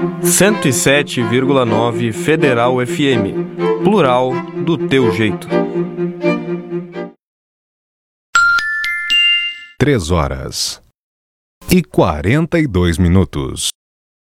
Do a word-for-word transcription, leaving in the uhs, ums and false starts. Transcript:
cento e sete vírgula nove Federal F M. Plural do teu jeito. Três horas e quarenta e dois minutos.